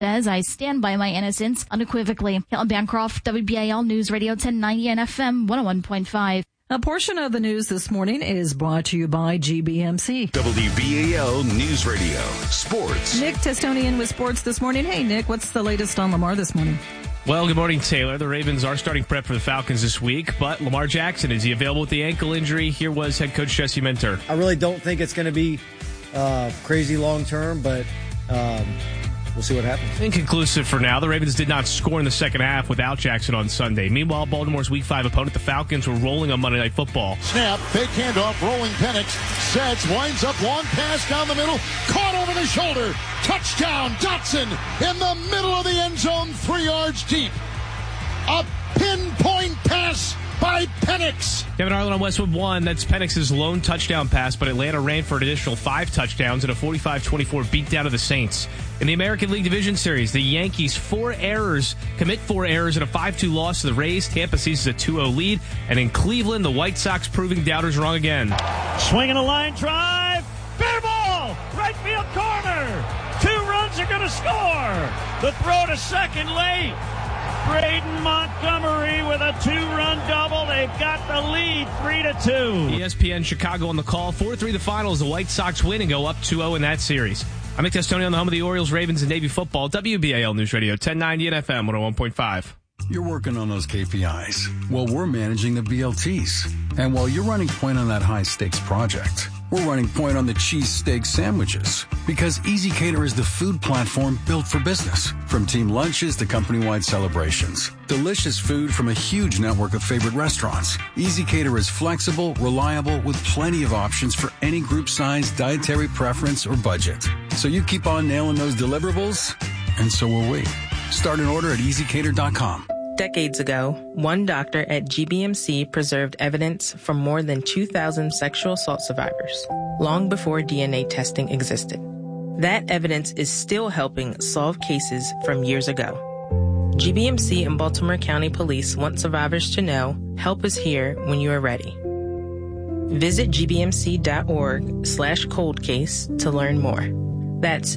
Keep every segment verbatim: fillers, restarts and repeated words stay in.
As I stand by my innocence unequivocally. Caitlin Bancroft, W B A L News Radio ten ninety and F M one oh one point five. A portion of the news this morning is brought to you by G B M C. W B A L News Radio, sports. Nick Testonian with sports this morning. Hey, Nick, what's the latest on Lamar this morning? Well, good morning, Taylor. The Ravens are starting prep for the Falcons this week, but Lamar Jackson, is he available with the ankle injury? Here was head coach Jesse Minter. I really don't think it's going to be uh, crazy long term, but um, we'll see what happens. Inconclusive for now. The Ravens did not score in the second half without Jackson on Sunday. Meanwhile, Baltimore's Week five opponent, the Falcons, were rolling on Monday Night Football. Snap, fake handoff, rolling Penix, sets, winds up, long pass down the middle, caught over the shoulder, touchdown, Dotson in the middle of the end zone, three yards deep. A pinpoint pass by Penix. Kevin Harlan on Westwood one. That's Penix's lone touchdown pass, but Atlanta ran for an additional five touchdowns and a forty-five twenty-four beatdown of the Saints. In the American League Division Series, the Yankees four errors, commit four errors in a five two loss to the Rays. Tampa seizes a two oh lead. And in Cleveland, the White Sox proving doubters wrong again. Swinging a line drive. Fair ball. Right field corner. Two runs are going to score. The throw to second late. Braden Montgomery with a two-run double. They've got the lead three to two. E S P N Chicago on the call. four three the finals. The White Sox win and go up two oh in that series. I'm Nick Testoni on the home of the Orioles, Ravens, and Navy football. W B A L News Radio ten ninety and F M one oh one point five. You're working on those K P Is. Well, we're managing the B L Ts. And while you're running point on that high-stakes project, we're running point on the cheesesteak sandwiches. Because ezCater is the food platform built for business. From team lunches to company-wide celebrations. Delicious food from a huge network of favorite restaurants. ezCater is flexible, reliable, with plenty of options for any group size, dietary preference, or budget. So you keep on nailing those deliverables, and so will we. Start an order at easy cater dot com. Decades ago, one doctor at G B M C preserved evidence from more than two thousand sexual assault survivors, long before D N A testing existed. That evidence is still helping solve cases from years ago. G B M C and Baltimore County Police want survivors to know help is here when you are ready. Visit gbmc.org slash cold case to learn more. That's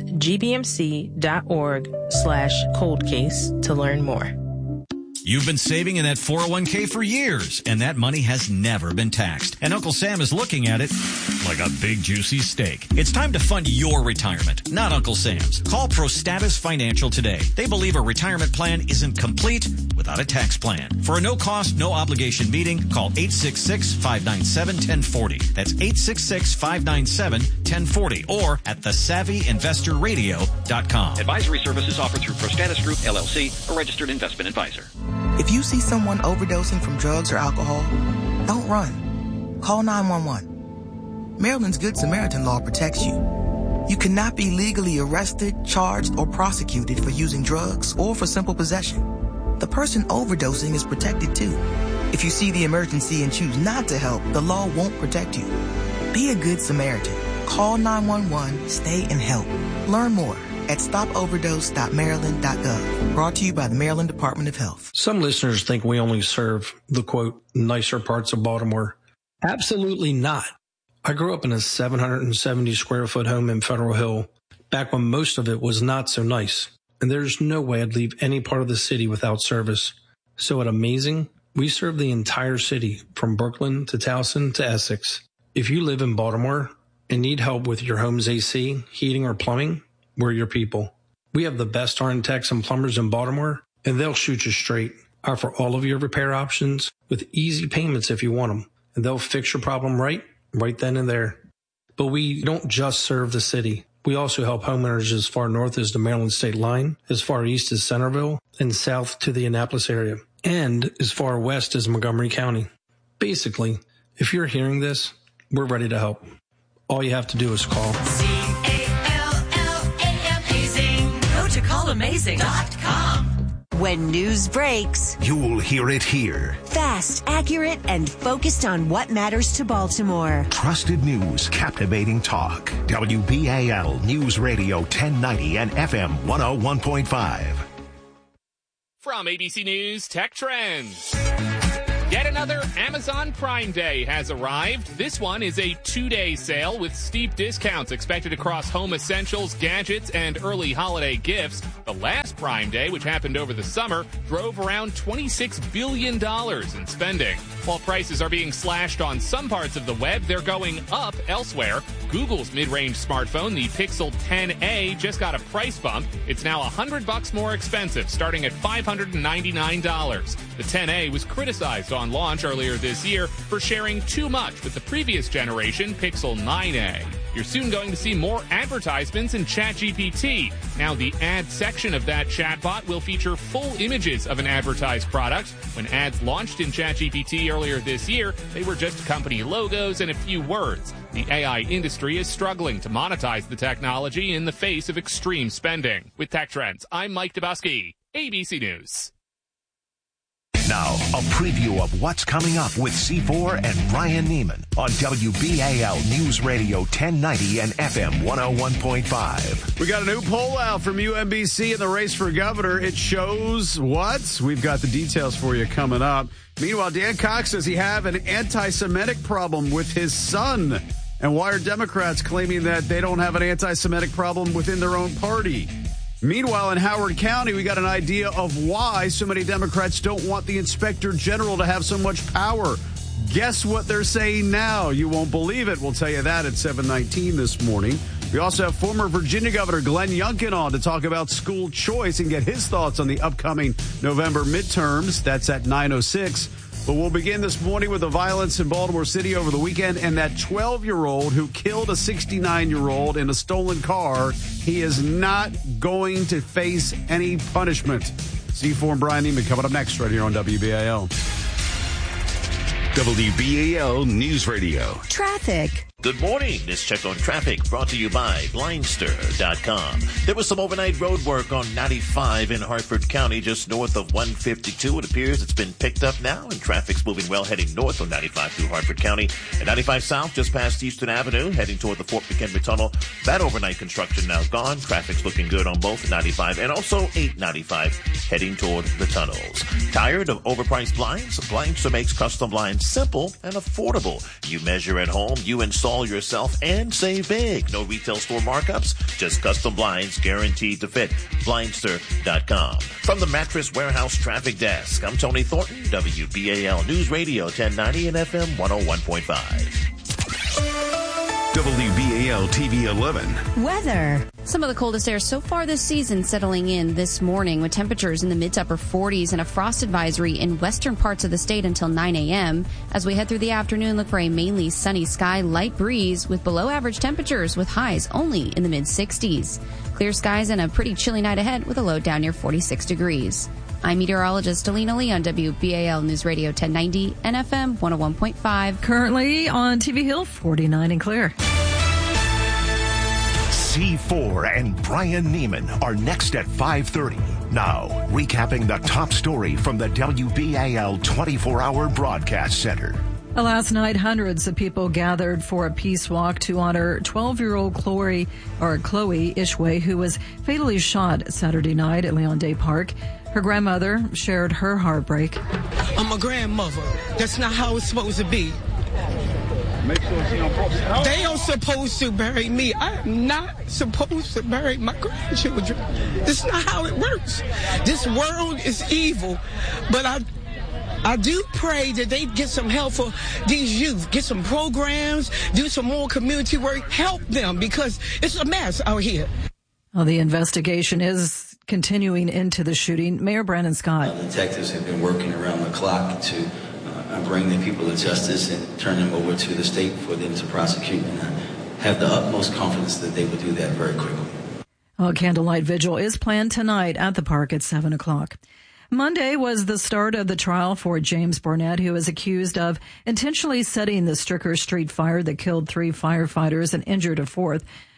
gbmc.org slash cold case to learn more. You've been saving in that four oh one k for years, and that money has never been taxed. And Uncle Sam is looking at it like a big, juicy steak. It's time to fund your retirement, not Uncle Sam's. Call ProStatus Financial today. They believe a retirement plan isn't complete without a tax plan. For a no-cost, no-obligation meeting, call eight six six, five nine seven, one oh four oh. That's eight six six, five nine seven, one oh four oh or at the savvy investor radio dot com. Advisory services offered through ProStatus Group, L L C, a registered investment advisor. If you see someone overdosing from drugs or alcohol, don't run. Call nine one one. Maryland's Good Samaritan law protects you. You cannot be legally arrested, charged, or prosecuted for using drugs or for simple possession. The person overdosing is protected too. If you see the emergency and choose not to help, the law won't protect you. Be a Good Samaritan. Call nine one one, stay and help. Learn more at stop overdose dot maryland dot gov. Brought to you by the Maryland Department of Health. Some listeners think we only serve the, quote, nicer parts of Baltimore. Absolutely not. I grew up in a seven hundred seventy square foot home in Federal Hill, back when most of it was not so nice. And there's no way I'd leave any part of the city without service. So at Amazing, we serve the entire city, from Brooklyn to Towson to Essex. If you live in Baltimore and need help with your home's A C, heating, or plumbing, we're your people. We have the best R N techs and plumbers in Baltimore, and they'll shoot you straight. Offer all of your repair options with easy payments if you want them, and they'll fix your problem right, right then and there. But we don't just serve the city. We also help homeowners as far north as the Maryland state line, as far east as Centerville, and south to the Annapolis area, and as far west as Montgomery County. Basically, if you're hearing this, we're ready to help. All you have to do is call. C A L L A M Amazing. Go to call amazing dot com. When news breaks, you'll hear it here. Fast, accurate, and focused on what matters to Baltimore. Trusted news, captivating talk. W B A L News Radio ten ninety and F M one oh one point five. From A B C News Tech Trends. Yet another Amazon Prime Day has arrived. This one is a two-day sale with steep discounts expected across home essentials, gadgets, and early holiday gifts. The last Prime Day, which happened over the summer, drove around twenty-six billion dollars in spending. While prices are being slashed on some parts of the web, they're going up elsewhere. Google's mid-range smartphone, the Pixel ten A, just got a price bump. It's now one hundred bucks more expensive, starting at five hundred ninety-nine dollars. The ten A was criticized on launch earlier this year for sharing too much with the previous generation Pixel nine A. You're soon going to see more advertisements in ChatGPT. Now, the ad section of that chatbot will feature full images of an advertised product. When ads launched in ChatGPT earlier this year, they were just company logos and a few words. The A I industry is struggling to monetize the technology in the face of extreme spending. With Tech Trends, I'm Mike Dubusky, A B C News. Now, a preview of what's coming up with C four and Brian Neiman on W B A L News Radio ten ninety and F M one oh one point five. We got a new poll out from U M B C in the race for governor. It shows what? We've got the details for you coming up. Meanwhile, Dan Cox says he have an anti-Semitic problem with his son. And why are Democrats claiming that they don't have an anti-Semitic problem within their own party? Meanwhile, in Howard County, we got an idea of why so many Democrats don't want the inspector general to have so much power. Guess what they're saying now? You won't believe it. We'll tell you that at seven nineteen this morning. We also have former Virginia Governor Glenn Youngkin on to talk about school choice and get his thoughts on the upcoming November midterms. That's at nine oh six. But we'll begin this morning with the violence in Baltimore City over the weekend and that twelve-year-old who killed a sixty-nine-year-old in a stolen car. He is not going to face any punishment. C four and Brian Neiman coming up next right here on W B A L. W B A L News Radio. Traffic. Good morning. This check on traffic brought to you by Blindster dot com. There was some overnight road work on ninety-five in Hartford County, just north of one fifty-two. It appears it's been picked up now, and traffic's moving well heading north on ninety-five through Hartford County. And ninety-five south, just past Eastern Avenue, heading toward the Fort McHenry Tunnel. That overnight construction now gone. Traffic's looking good on both ninety-five and also eight ninety-five, heading toward the tunnels. Tired of overpriced blinds? Blindster makes custom blinds simple and affordable. You measure at home, you install yourself, and save big. No retail store markups, just custom blinds guaranteed to fit. Blindster dot com. From the Mattress Warehouse Traffic Desk, I'm Tony Thornton, W B A L News Radio ten ninety and F M one oh one point five. W B A L T V eleven. Weather. Some of the coldest air so far this season settling in this morning with temperatures in the mid to upper forties and a frost advisory in western parts of the state until nine a.m. As we head through the afternoon, look for a mainly sunny sky, light breeze with below average temperatures with highs only in the mid sixties. Clear skies and a pretty chilly night ahead with a low down near forty-six degrees. I'm meteorologist Alina Lee on W B A L News Radio ten ninety and F M one oh one point five. Currently on T V Hill, forty-nine and clear. C four and Brian Neiman are next at five thirty. Now, recapping the top story from the W B A L twenty-four hour broadcast center. Last night, hundreds of people gathered for a peace walk to honor twelve-year-old Chloe, or Chloe Ishway, who was fatally shot Saturday night at Leon Day Park. Her grandmother shared her heartbreak. I'm a grandmother. That's not how it's supposed to be. Make sure she don't post. They are supposed to bury me. I am not supposed to bury my grandchildren. This is not how it works. This world is evil, but I I do pray that they get some help for these youth, get some programs, do some more community work, help them, because it's a mess out here. Well, the investigation is continuing into the shooting. Mayor Brandon Scott. Uh, detectives have been working around the clock to uh, bring the people to justice and turn them over to the state for them to prosecute, and I have the utmost confidence that they will do that very quickly. A candlelight vigil is planned tonight at the park at seven o'clock. Monday was the start of the trial for James Barnett, who is accused of intentionally setting the Stricker Street fire that killed three firefighters and injured a fourth.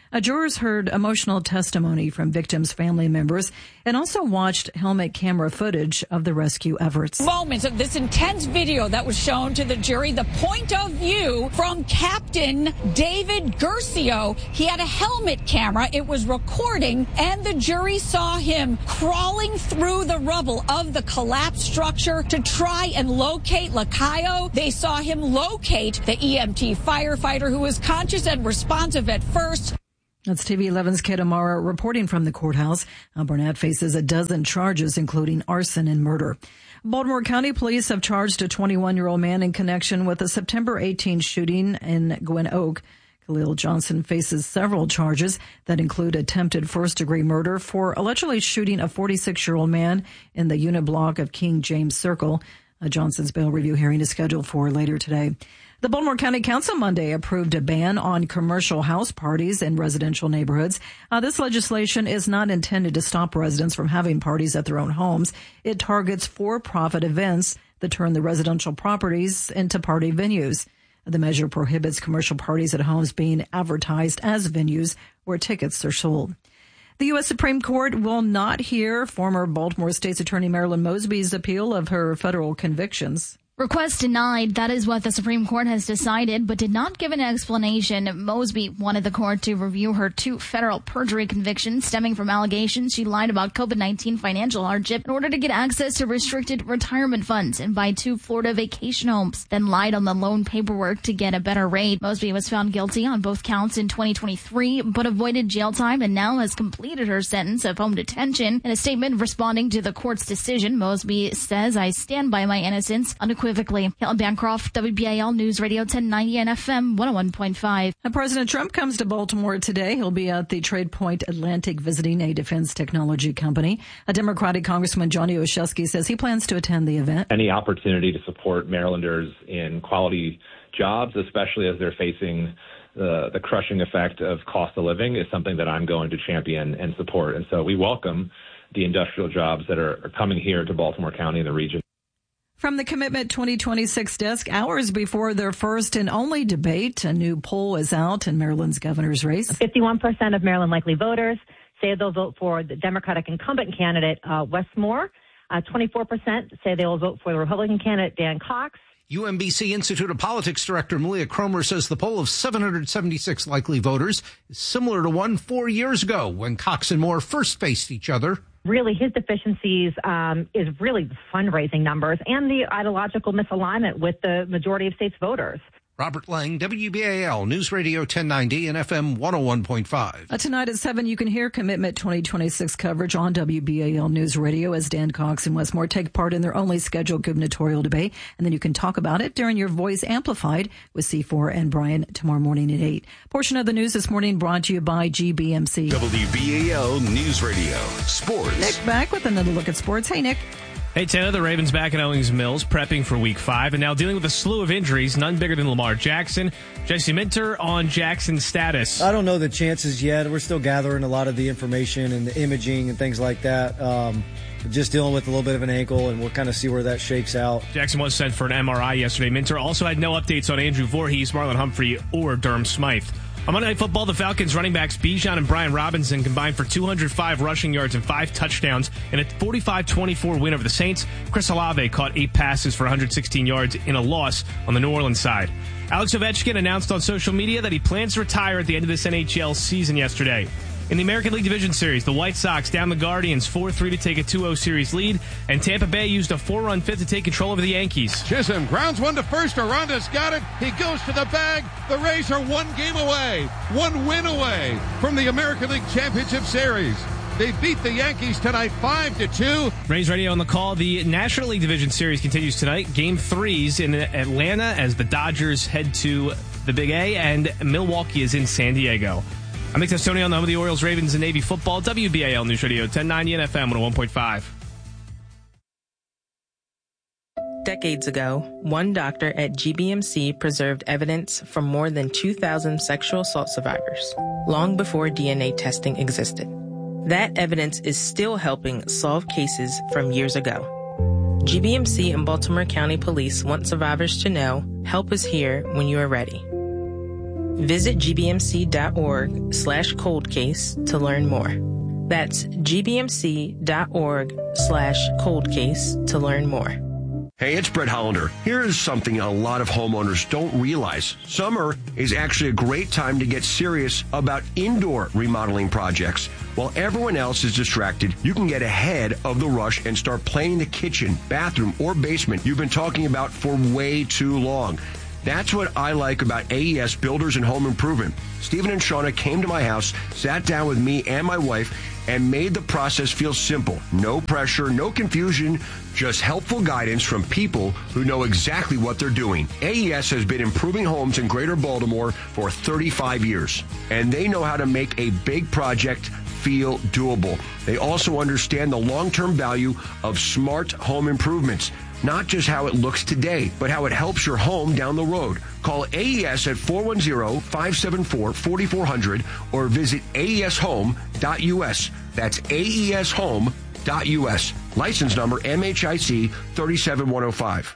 Uh, jurors heard emotional testimony from victims' family members and also watched helmet camera footage of the rescue efforts. Moments of this intense video that was shown to the jury, the point of view from Captain David Gercio. He had a helmet camera. It was recording, and the jury saw him crawling through the rubble of the collapsed structure to try and locate Lacayo. They saw him locate the E M T firefighter who was conscious and responsive at first. That's T V eleven's Kate Amara reporting from the courthouse. Uh, Burnett faces a dozen charges, including arson and murder. Baltimore County Police have charged a twenty-one-year-old man in connection with a September eighteenth shooting in Gwen Oak. Khalil Johnson faces several charges that include attempted first-degree murder for allegedly shooting a forty-six-year-old man in the unit block of King James Circle. Uh, Johnson's bail review hearing is scheduled for later today. The Baltimore County Council Monday approved a ban on commercial house parties in residential neighborhoods. Uh, this legislation is not intended to stop residents from having parties at their own homes. It targets for-profit events that turn the residential properties into party venues. The measure prohibits commercial parties at homes being advertised as venues where tickets are sold. The U S Supreme Court will not hear former Baltimore State's Attorney Marilyn Mosby's appeal of her federal convictions. Request denied. That is what the Supreme Court has decided, but did not give an explanation. Mosby wanted the court to review her two federal perjury convictions stemming from allegations she lied about COVID nineteen financial hardship in order to get access to restricted retirement funds and buy two Florida vacation homes, then lied on the loan paperwork to get a better rate. Mosby was found guilty on both counts in twenty twenty-three, but avoided jail time and now has completed her sentence of home detention. In a statement responding to the court's decision, Mosby says, "I stand by my innocence unequivocally." Helen Bancroft, W B A L News Radio ten ninety and F M one oh one point five. And President Trump comes to Baltimore today. He'll be at the Trade Point Atlantic visiting a defense technology company. A Democratic Congressman Johnny Oshesky says he plans to attend the event. Any opportunity to support Marylanders in quality jobs, especially as they're facing the, the crushing effect of cost of living, is something that I'm going to champion and support. And so we welcome the industrial jobs that are, are coming here to Baltimore County and the region. From the Commitment twenty twenty-six desk, hours before their first and only debate, a new poll is out in Maryland's governor's race. fifty-one percent of Maryland likely voters say they'll vote for the Democratic incumbent candidate, uh, Wes Moore. Uh, twenty-four percent say they will vote for the Republican candidate, Dan Cox. U M B C Institute of Politics Director Malia Cromer says the poll of seven hundred seventy-six likely voters is similar to one four years ago when Cox and Moore first faced each other. Really, his deficiencies um, is really the fundraising numbers and the ideological misalignment with the majority of state's voters. Robert Lang, W B A L News Radio ten ninety and F M one oh one point five. Uh, tonight at seven, you can hear Commitment twenty twenty-six coverage on W B A L News Radio as Dan Cox and Wes Moore take part in their only scheduled gubernatorial debate. And then you can talk about it during your Voice Amplified with C four and Brian tomorrow morning at eight. Portion of the news this morning brought to you by G B M C. W B A L News Radio Sports. Nick back with another look at sports. Hey, Nick. Hey, Tanner, the Ravens back at Owings Mills, prepping for week five, and now dealing with a slew of injuries, none bigger than Lamar Jackson. Jesse Minter on Jackson's status. I don't know the chances yet. We're still gathering a lot of the information and the imaging and things like that. Um, just dealing with a little bit of an ankle, and we'll kind of see where that shakes out. Jackson was sent for an M R I yesterday. Minter also had no updates on Andrew Voorhees, Marlon Humphrey, or Durham Smythe. On Monday Night Football, the Falcons running backs Bijan and Brian Robinson combined for two hundred five rushing yards and five touchdowns in a forty-five twenty-four win over the Saints. Chris Olave caught eight passes for one hundred sixteen yards in a loss on the New Orleans side. Alex Ovechkin announced on social media that he plans to retire at the end of this N H L season yesterday. In the American League Division Series, the White Sox down the Guardians four three to take a two oh series lead, and Tampa Bay used a four-run fifth to take control over the Yankees. Chisholm grounds one to first. Aranda's got it. He goes to the bag. The Rays are one game away, one win away from the American League Championship Series. They beat the Yankees tonight five to two. Rays Radio on the call. The National League Division Series continues tonight. Game threes in Atlanta as the Dodgers head to the Big A, and Milwaukee is in San Diego. I'm Nick Testoni on the home of the Orioles, Ravens, and Navy football. W B A L News Radio ten ninety and F M one oh one point five. Decades ago, one doctor at G B M C preserved evidence from more than two thousand sexual assault survivors, long before D N A testing existed. That evidence is still helping solve cases from years ago. G B M C and Baltimore County Police want survivors to know help is here when you are ready. Visit gbmc.org slash cold case to learn more. That's gbmc.org slash cold case to learn more. Hey, it's Brett Hollander. Here's something a lot of homeowners don't realize. Summer is actually a great time to get serious about indoor remodeling projects. While everyone else is distracted, you can get ahead of the rush and start planning the kitchen, bathroom, or basement you've been talking about for way too long. That's what I like about A E S Builders and Home Improvement. Stephen and Shauna came to my house, sat down with me and my wife, and made the process feel simple. No pressure, no confusion, just helpful guidance from people who know exactly what they're doing. A E S has been improving homes in Greater Baltimore for thirty-five years, and they know how to make a big project feel doable. They also understand the long-term value of smart home improvements. Not just how it looks today, but how it helps your home down the road. Call A E S at four one zero, five seven four, four four zero zero or visit A E S home dot U S. That's A E S home dot U S. License number M H I C three seven one zero five.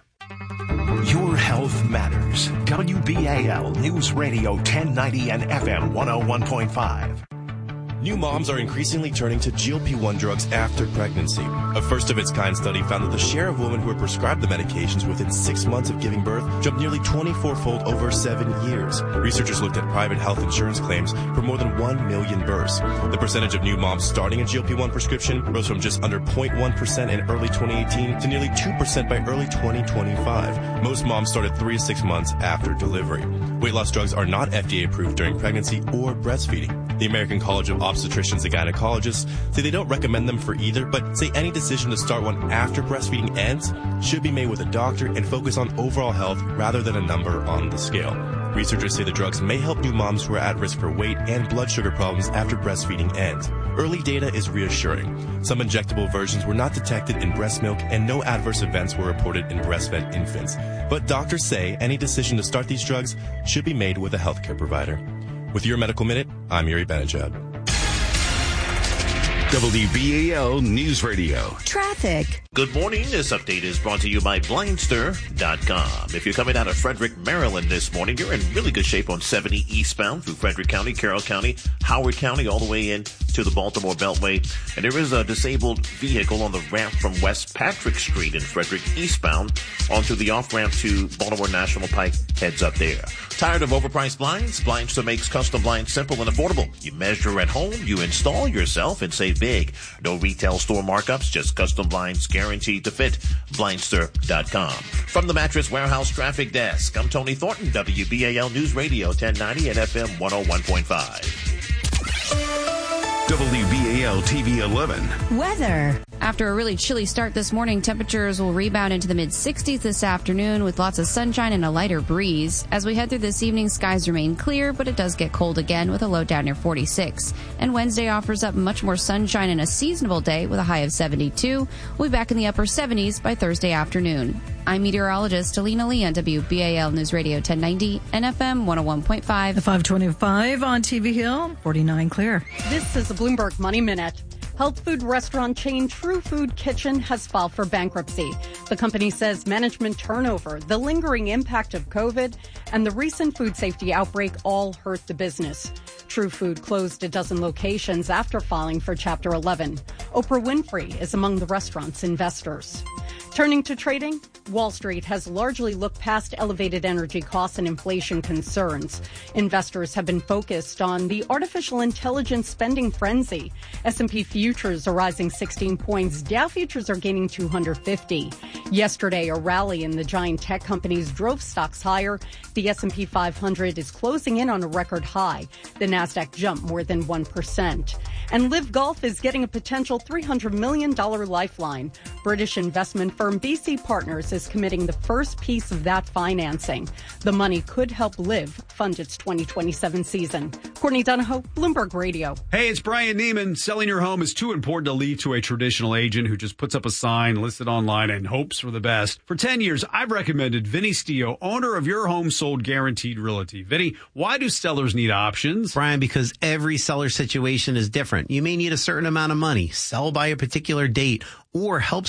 Your health matters. W B A L News Radio ten ninety and F M one oh one point five. New moms are increasingly turning to G L P one drugs after pregnancy. A first-of-its-kind study found that the share of women who were prescribed the medications within six months of giving birth jumped nearly twenty-four-fold over seven years. Researchers looked at private health insurance claims for more than one million births. The percentage of new moms starting a G L P one prescription rose from just under zero point one percent in early twenty eighteen to nearly two percent by early twenty twenty-five. Most moms started three to six months after delivery. Weight loss drugs are not F D A approved during pregnancy or breastfeeding. The American College of Obstetricians and Gynecologists say they don't recommend them for either, but say any decision to start one after breastfeeding ends should be made with a doctor and focus on overall health rather than a number on the scale. Researchers say the drugs may help new moms who are at risk for weight and blood sugar problems after breastfeeding ends. Early data is reassuring. Some injectable versions were not detected in breast milk and no adverse events were reported in breastfed infants. But doctors say any decision to start these drugs should be made with a healthcare provider. With your Medical Minute, I'm Yuri Benajad. W B A L News Radio. Traffic. Good morning. This update is brought to you by Blindster dot com. If you're coming out of Frederick, Maryland this morning, you're in really good shape on seventy eastbound through Frederick County, Carroll County, Howard County, all the way in to the Baltimore Beltway. And there is a disabled vehicle on the ramp from West Patrick Street in Frederick eastbound onto the off-ramp to Baltimore National Pike. Heads up there. Tired of overpriced blinds? Blindster makes custom blinds simple and affordable. You measure at home, you install yourself, and save big. No retail store markups, just custom blinds guaranteed to fit. Blindster dot com. From the Mattress Warehouse Traffic Desk, I'm Tony Thornton, W B A L News Radio ten ninety and F M one oh one point five. W B A L T V eleven. Weather. After a really chilly start this morning, temperatures will rebound into the mid-sixties this afternoon with lots of sunshine and a lighter breeze. As we head through this evening, skies remain clear, but it does get cold again with a low down near forty-six. And Wednesday offers up much more sunshine and a seasonable day with a high of seventy-two. We'll be back in the upper seventies by Thursday afternoon. I'm meteorologist Alina Lee on W B A L News Radio ten ninety and F M one oh one point five. The five twenty-five on T V Hill, forty-nine clear. This is the Bloomberg Money Minute. Health food restaurant chain True Food Kitchen has filed for bankruptcy. The company says management turnover, the lingering impact of COVID, and the recent food safety outbreak all hurt the business. True Food closed a dozen locations after filing for Chapter eleven. Oprah Winfrey is among the restaurant's investors. Turning to trading, Wall Street has largely looked past elevated energy costs and inflation concerns. Investors have been focused on the artificial intelligence spending frenzy. S and P futures are rising sixteen points. Dow futures are gaining two hundred fifty. Yesterday, a rally in the giant tech companies drove stocks higher. The S and P five hundred is closing in on a record high. The Nasdaq jumped more than one percent. And Live Golf is getting a potential three hundred million dollars lifeline. British investment firm B C Partners is committing the first piece of that financing. The money could help Live fund its twenty twenty-seven season. Courtney Donahoe, Bloomberg Radio. Hey, it's Brian Neiman. Selling your home is too important to leave to a traditional agent who just puts up a sign, lists it online, and hopes for the best. For ten years, I've recommended Vinny Stio, owner of Your Home Sold Guaranteed Realty. Vinny, why do sellers need options? Brian, because every seller situation is different. You may need a certain amount of money, sell by a particular date, or help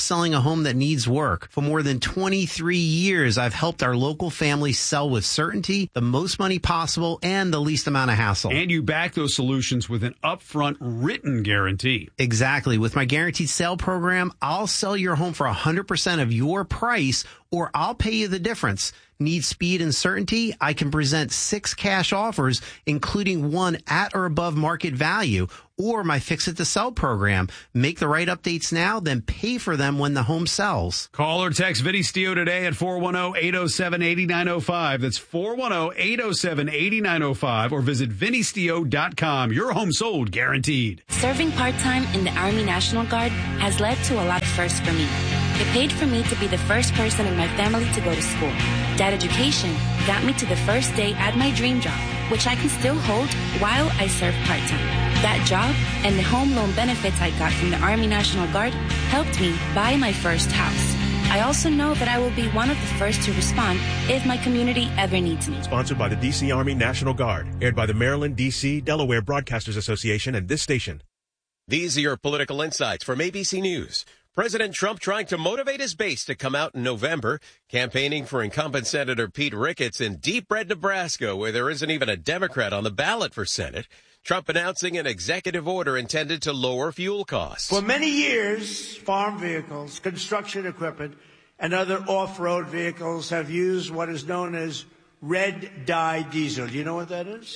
selling a home that needs work. For more than twenty-three years, I've helped our local families sell with certainty, the most money possible, and the least amount of hassle. And you back those solutions with an upfront written guarantee. Exactly. With my guaranteed sale program, I'll sell your home for one hundred percent of your price, or I'll pay you the difference. Need speed and certainty? I can present six cash offers, including one at or above market value, or my Fix It to Sell program. Make the right updates now, then pay for them when the home sells. Call or text Vinny Stio today at four one zero, eight zero seven, eight nine zero five. That's four one zero, eight zero seven, eight nine zero five, or visit vinny stio dot com. Your home sold, guaranteed. Serving part-time in the Army National Guard has led to a lot of firsts for me. It paid for me to be the first person in my family to go to school. That education got me to the first day at my dream job, which I can still hold while I serve part-time. That job and the home loan benefits I got from the Army National Guard helped me buy my first house. I also know that I will be one of the first to respond if my community ever needs me. Sponsored by the D C Army National Guard. Aired by the Maryland, D C, Delaware Broadcasters Association and this station. These are your political insights from A B C News. President Trump trying to motivate his base to come out in November, campaigning for incumbent Senator Pete Ricketts in deep red Nebraska, where there isn't even a Democrat on the ballot for Senate. Trump announcing an executive order intended to lower fuel costs. For many years, farm vehicles, construction equipment, and other off-road vehicles have used what is known as red dye diesel. Do you know what that is?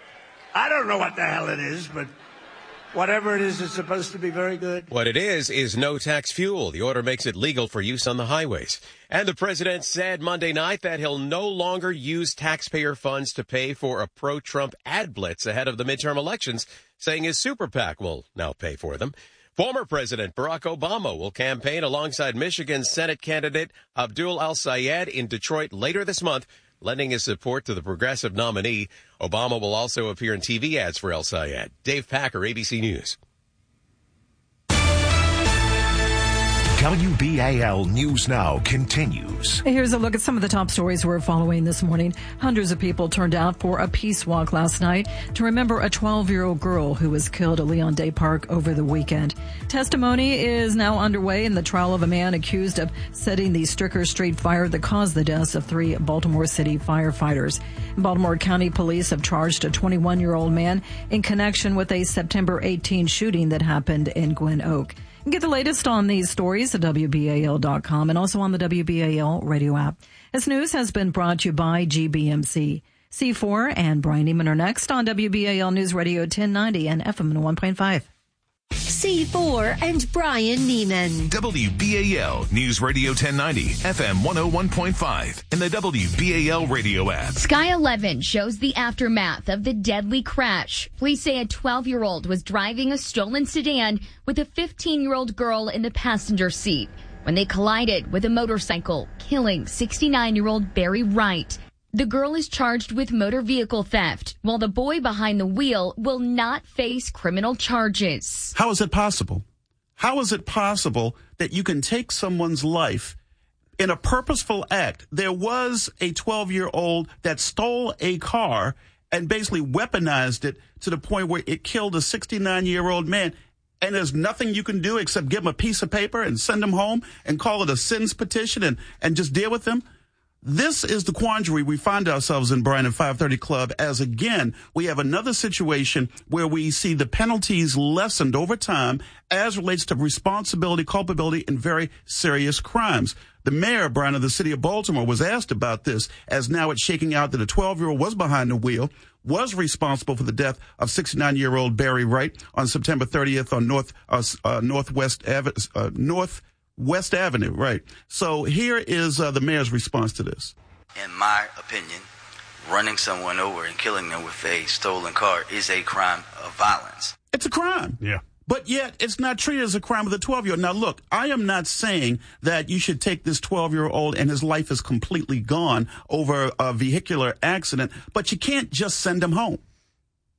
I don't know what the hell it is, but whatever it is, it's supposed to be very good. What it is, is no-tax fuel. The order makes it legal for use on the highways. And the president said Monday night that he'll no longer use taxpayer funds to pay for a pro-Trump ad blitz ahead of the midterm elections, saying his super PAC will now pay for them. Former President Barack Obama will campaign alongside Michigan Senate candidate Abdul Al-Sayed in Detroit later this month, lending his support to the progressive nominee. Obama will also appear in T V ads for El-Sayed. Dave Packer, A B C News. W B A L News Now continues. Here's a look at some of the top stories we're following this morning. Hundreds of people turned out for a peace walk last night to remember a twelve-year-old girl who was killed at Leon Day Park over the weekend. Testimony is now underway in the trial of a man accused of setting the Stricker Street fire that caused the deaths of three Baltimore City firefighters. Baltimore County Police have charged a twenty-one-year-old man in connection with a September eighteenth shooting that happened in Gwen Oak. Get the latest on these stories at W B A L dot com and also on the W B A L radio app. This news has been brought to you by G B M C. C four and Brian Neiman are next on W B A L News Radio ten ninety and F M one point five. C four and Brian Neiman. W B A L News Radio ten ninety, F M one oh one point five, and the W B A L radio app. Sky eleven shows the aftermath of the deadly crash. Police say a twelve-year-old was driving a stolen sedan with a fifteen-year-old girl in the passenger seat when they collided with a motorcycle, killing sixty-nine-year-old Barry Wright. The girl is charged with motor vehicle theft, while the boy behind the wheel will not face criminal charges. How is it possible? How is it possible that you can take someone's life in a purposeful act? There was a twelve-year-old that stole a car and basically weaponized it to the point where it killed a sixty-nine-year-old man. And there's nothing you can do except give him a piece of paper and send him home and call it a sins petition and, and just deal with them. This is the quandary we find ourselves in, Brian, at five thirty Club, as again, we have another situation where we see the penalties lessened over time as relates to responsibility, culpability in very serious crimes. The mayor, Brian, of the city of Baltimore was asked about this, as now it's shaking out that a twelve-year-old was behind the wheel, was responsible for the death of sixty-nine-year-old Barry Wright on September thirtieth on North uh, uh, Northwest Ave- uh, North. West Avenue, right. So here is uh, the mayor's response to this. In my opinion, running someone over and killing them with a stolen car is a crime of violence. It's a crime. Yeah. But yet it's not treated as a crime with a twelve-year-old. Now, look, I am not saying that you should take this twelve-year-old and his life is completely gone over a vehicular accident, but you can't just send him home.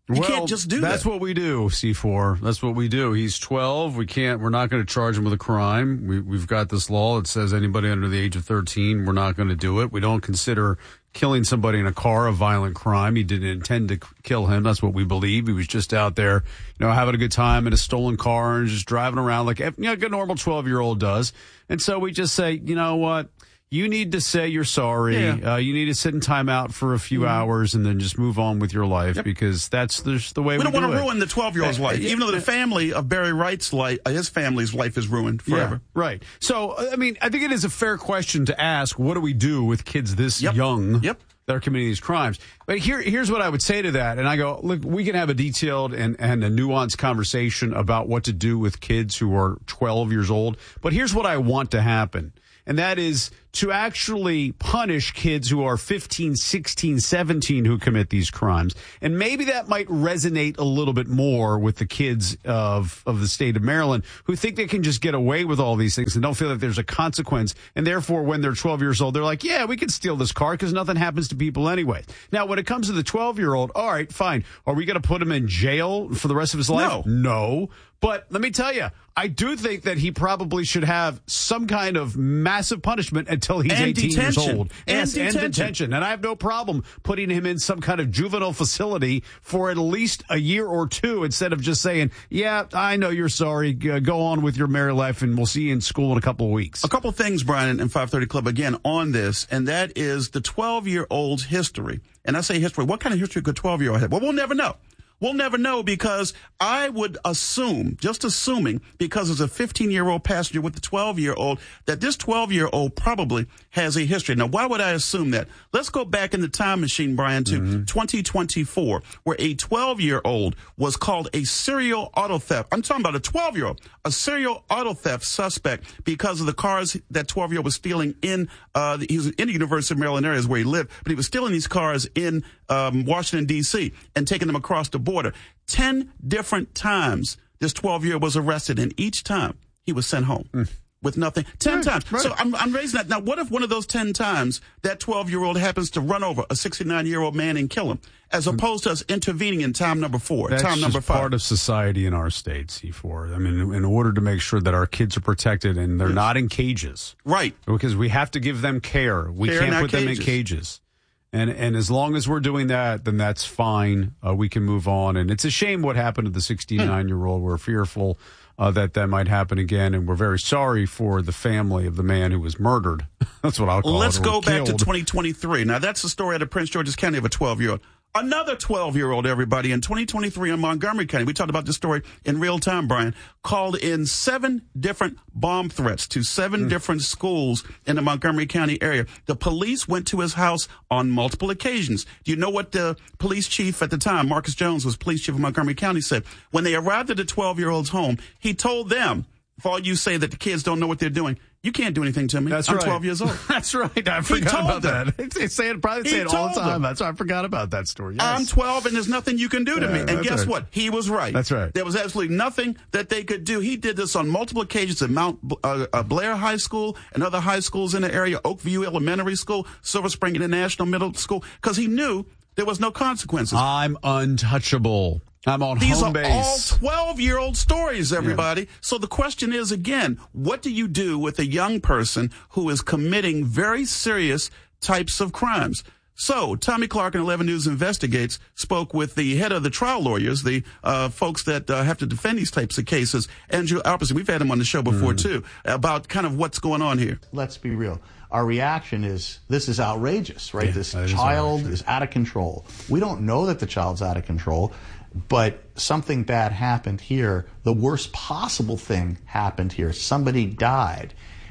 You well, can't just do that's that. what we do, C four. That's what we do. He's twelve. We can't, we're not going to charge him with a crime. We, we've got this law that says anybody under the age of thirteen, we're not going to do it. We don't consider killing somebody in a car a violent crime. He didn't intend to kill him. That's what we believe. He was just out there, you know, having a good time in a stolen car and just driving around like, you know, like a normal twelve-year-old does. And so we just say, you know what? You need to say you're sorry. Yeah. Uh, you need to sit in timeout for a few mm-hmm. hours and then just move on with your life yep. because that's just the way we, we don't do want to it. ruin the twelve-year-old's uh, life, even though the family of Barry Wright's life, uh, his family's life is ruined forever. Yeah, right. So, I mean, I think it is a fair question to ask, what do we do with kids this yep. young yep. that are committing these crimes? But here, here's what I would say to that. And I go, look, we can have a detailed and, and a nuanced conversation about what to do with kids who are twelve years old. But here's what I want to happen. And that is to actually punish kids who are fifteen, sixteen, seventeen who commit these crimes. And maybe that might resonate a little bit more with the kids of, of the state of Maryland who think they can just get away with all these things and don't feel that there's a consequence. And therefore, when they're twelve years old, they're like, yeah, we can steal this car because nothing happens to people anyway. Now, when it comes to the twelve-year-old, all right, fine. Are we going to put him in jail for the rest of his life? No. No. But let me tell you, I do think that he probably should have some kind of massive punishment until he's and eighteen detention. years old. And yes, detention. and detention. And I have no problem putting him in some kind of juvenile facility for at least a year or two instead of just saying, yeah, I know you're sorry. Go on with your merry life and we'll see you in school in a couple of weeks. A couple of things, Brian, and five thirty Club, again, on this, and that is the twelve-year-old's history. And I say history. What kind of history could twelve-year-old have? Well, we'll never know. We'll never know because I would assume, just assuming, because there's a fifteen-year-old passenger with the twelve-year-old, that this twelve-year-old probably has a history. Now, why would I assume that? Let's go back in the time machine, Brian, to mm-hmm. twenty twenty-four, where a twelve-year-old was called a serial auto theft. I'm talking about a twelve-year-old, a serial auto theft suspect because of the cars that twelve-year-old was stealing in, uh, he was in the University of Maryland areas where he lived, but he was stealing these cars in um, Washington, D C, and taking them across the border. Ten different times this twelve-year-old was arrested, and each time he was sent home mm. with nothing. Ten right, times. Right. So I'm, I'm raising that. Now, what if one of those ten times that twelve-year-old happens to run over a sixty-nine-year-old man and kill him, as opposed to us intervening in time number four, That's time number just five? Part of society in our state, C four. I mean, in order to make sure that our kids are protected and they're yes. not in cages. Right. Because we have to give them care. We care can't put cages. them in cages. And and as long as we're doing that, then that's fine. Uh, we can move on. And it's a shame what happened to the sixty-nine-year-old. We're fearful uh, that that might happen again. And we're very sorry for the family of the man who was murdered. That's what I'll call Let's it. Let's go back killed. to twenty twenty-three. Now, that's the story out of Prince George's County of a twelve-year-old. Another twelve-year-old, everybody, in twenty twenty-three in Montgomery County. We talked about this story in real time, Brian. Called in seven different bomb threats to seven mm. different schools in the Montgomery County area. The police went to his house on multiple occasions. Do you know what the police chief at the time, Marcus Jones, was police chief of Montgomery County, said? When they arrived at the twelve-year-old's home, he told them, for all you say that the kids don't know what they're doing, you can't do anything to me. That's I'm right. twelve years old. That's right. I forgot about them. that. They say it, probably say he it all the time. Them. That's why I forgot about that story. Yes. I'm twelve and there's nothing you can do to yeah, me. And guess right. what? He was right. That's right. There was absolutely nothing that they could do. He did this on multiple occasions at Mount uh, uh, Blair High School and other high schools in the area, Oakview Elementary School, Silver Spring International Middle School, because he knew there was no consequences. I'm untouchable. I'm on These home are base. all twelve-year-old stories, everybody. Yeah. So the question is, again, what do you do with a young person who is committing very serious types of crimes? So Tommy Clark in eleven News Investigates spoke with the head of the trial lawyers, the uh, folks that uh, have to defend these types of cases, Andrew Alperson. We've had him on the show before, mm. too, about kind of what's going on here. Let's be real. Our reaction is, this is outrageous, right? Yeah, this child is, is out of control. We don't know that the child's out of control, but something bad happened here. The worst possible thing happened here. Somebody died.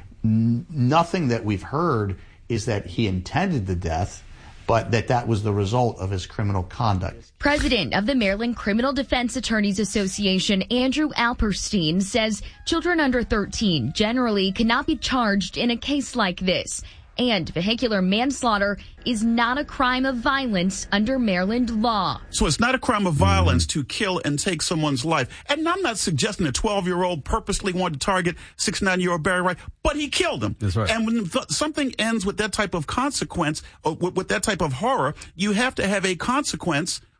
N- nothing that we've heard is that he intended the death, but that that was the result of his criminal conduct. President of the Maryland Criminal Defense Attorneys Association, Andrew Alperstein, says children under thirteen generally cannot be charged in a case like this. And vehicular manslaughter is not a crime of violence under Maryland law. So it's not a crime of violence to kill and take someone's life. And I'm not suggesting a twelve-year-old purposely wanted to target sixty-nine-year-old Barry Wright, but he killed him. That's right. And when th- something ends with that type of consequence, or with, with that type of horror, you have to have a consequence